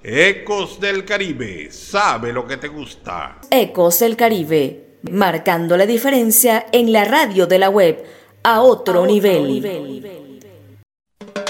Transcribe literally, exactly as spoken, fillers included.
Ecos del Caribe, sabe lo que te gusta. Ecos del Caribe, marcando la diferencia en la radio de la web a otro, a otro nivel. nivel.